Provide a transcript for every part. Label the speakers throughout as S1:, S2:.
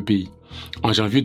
S1: pays. En janvier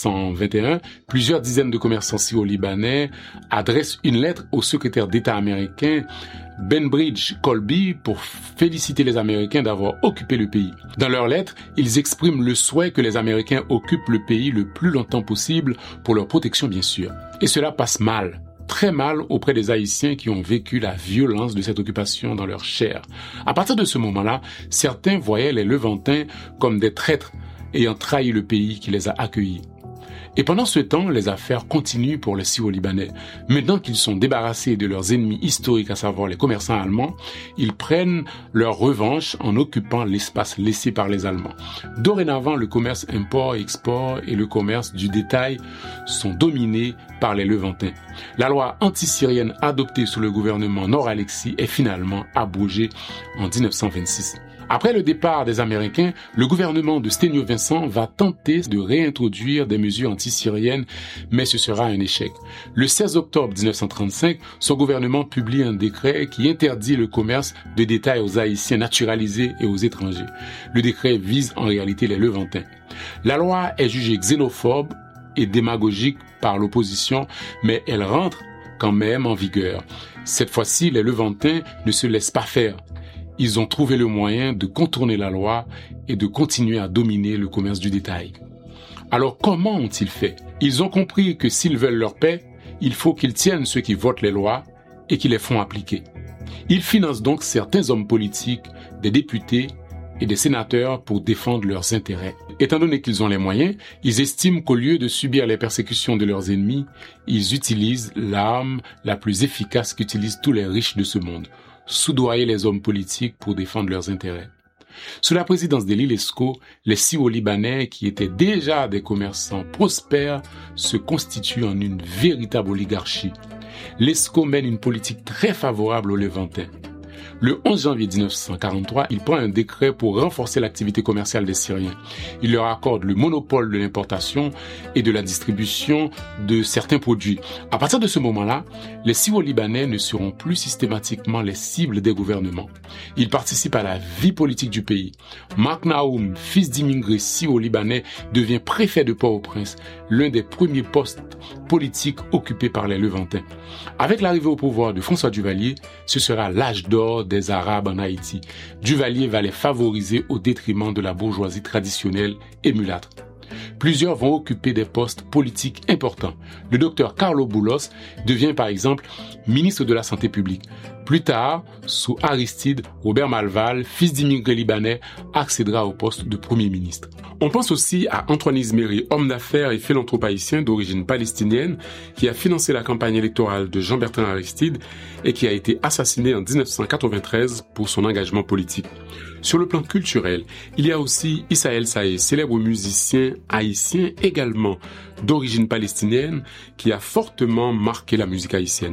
S1: 1921, plusieurs dizaines de commerçants syro-libanais adressent une lettre au secrétaire d'État américain Benbridge Colby pour féliciter les Américains d'avoir occupé le pays. Dans leur lettre, ils expriment le souhait que les Américains occupent le pays le plus longtemps possible pour leur protection bien sûr. Et cela passe mal. Très mal auprès des Haïtiens qui ont vécu la violence de cette occupation dans leur chair. À partir de ce moment-là, certains voyaient les Levantins comme des traîtres ayant trahi le pays qui les a accueillis. Et pendant ce temps, les affaires continuent pour les Syro-Libanais. Maintenant qu'ils sont débarrassés de leurs ennemis historiques, à savoir les commerçants allemands, ils prennent leur revanche en occupant l'espace laissé par les Allemands. Dorénavant, le commerce import-export et le commerce du détail sont dominés par les Levantins. La loi anti-syrienne adoptée sous le gouvernement Nord-Alexis est finalement abrogée en 1926. Après le départ des Américains, le gouvernement de Sténio Vincent va tenter de réintroduire des mesures anti-syriennes, mais ce sera un échec. Le 16 octobre 1935, son gouvernement publie un décret qui interdit le commerce de détail aux Haïtiens naturalisés et aux étrangers. Le décret vise en réalité les Levantins. La loi est jugée xénophobe et démagogique par l'opposition, mais elle rentre quand même en vigueur. Cette fois-ci, les Levantins ne se laissent pas faire. Ils ont trouvé le moyen de contourner la loi et de continuer à dominer le commerce du détail. Alors comment ont-ils fait? Ils ont compris que s'ils veulent leur paix, il faut qu'ils tiennent ceux qui votent les lois et qui les font appliquer. Ils financent donc certains hommes politiques, des députés et des sénateurs pour défendre leurs intérêts. Étant donné qu'ils ont les moyens, ils estiment qu'au lieu de subir les persécutions de leurs ennemis, ils utilisent l'arme la plus efficace qu'utilisent tous les riches de ce monde: soudoyer les hommes politiques pour défendre leurs intérêts. Sous la présidence d'Élie Lescaut, les Syro-Libanais, qui étaient déjà des commerçants prospères, se constituent en une véritable oligarchie. Lescaut mène une politique très favorable aux Levantins. Le 11 janvier 1943, il prend un décret pour renforcer l'activité commerciale des Syriens. Il leur accorde le monopole de l'importation et de la distribution de certains produits. À partir de ce moment-là, les Syro-Libanais ne seront plus systématiquement les cibles des gouvernements. Ils participent à la vie politique du pays. Mark Naoum, fils d'immigrés syro-libanais, devient préfet de Port-au-Prince, l'un des premiers postes politiques occupés par les Levantins. Avec l'arrivée au pouvoir de François Duvalier, ce sera l'âge d'or des Arabes en Haïti. Duvalier va les favoriser au détriment de la bourgeoisie traditionnelle et mulâtre. Plusieurs vont occuper des postes politiques importants. Le docteur Carlo Boulos devient par exemple ministre de la Santé publique. Plus tard, sous Aristide, Robert Malval, fils d'immigrés libanais, accédera au poste de Premier ministre. On pense aussi à Antoine Izmeri, homme d'affaires et philanthrope haïtien d'origine palestinienne, qui a financé la campagne électorale de Jean-Bertrand Aristide et qui a été assassiné en 1993 pour son engagement politique. Sur le plan culturel, il y a aussi Issa El Saé, célèbre musicien haïtien également d'origine palestinienne, qui a fortement marqué la musique haïtienne.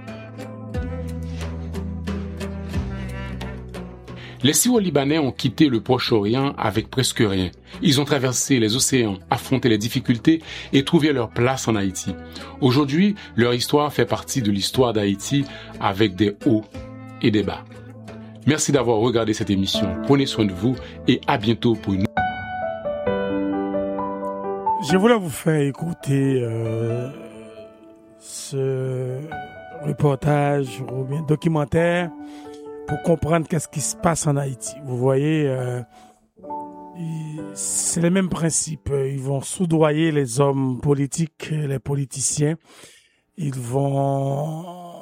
S1: Les Syro-Libanais ont quitté le Proche-Orient avec presque rien. Ils ont traversé les océans, affronté les difficultés et trouvé leur place en Haïti. Aujourd'hui, leur histoire fait partie de l'histoire d'Haïti avec des hauts et des bas. Merci d'avoir regardé cette émission. Prenez soin de vous et à bientôt pour une...
S2: Je voulais vous faire écouter ce reportage ou bien documentaire pour comprendre qu'est-ce qui se passe en Haïti. Vous voyez, c'est le même principe. Ils vont soudoyer les hommes politiques, les politiciens. Ils vont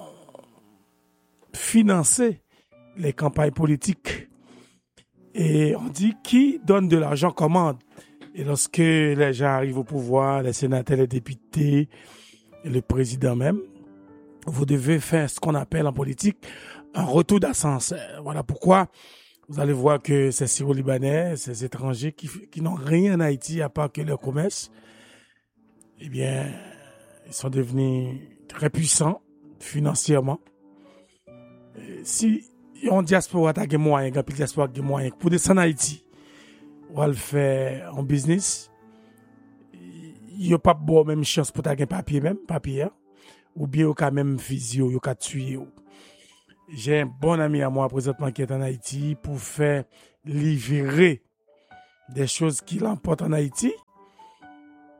S2: financer les campagnes politiques. Et on dit qui donne de l'argent commande. Et lorsque les gens arrivent au pouvoir, les sénateurs, les députés, et le président même, vous devez faire ce qu'on appelle en politique un retour d'ascenseur. Voilà pourquoi vous allez voir que ces Syro-Libanais, ces étrangers qui n'ont rien en Haïti à part que leur commerce, eh bien, ils sont devenus très puissants financièrement. Si on diaspora a des moyens, quand il diaspora a des moyens pour descendre en Haïti, on va le faire en business. Il n'y a pas de même chance pour avoir un papier, ou bien il y a même physio, il y a tuer. J'ai un bon ami à moi présentement qui est en Haïti pour faire livrer des choses qu'il emporte en Haïti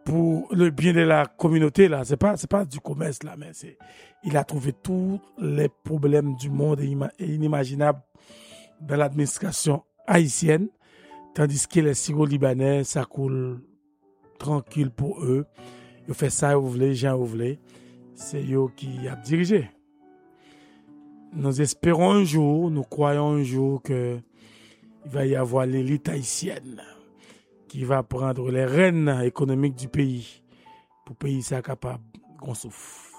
S2: pour le bien de la communauté là. C'est pas du commerce là, mais il a trouvé tous les problèmes du monde et inimaginables dans l'administration haïtienne, tandis que les Syro-Libanais, ça coule tranquille pour eux. Ils fait ça, vous voulez, Jean, vous voulez. C'est eux qui a dirigé. Nous espérons un jour, nous croyons un jour que il va y avoir l'élite haïtienne qui va prendre les rênes économiques du pays pour que le pays soit capable qu'on souffre.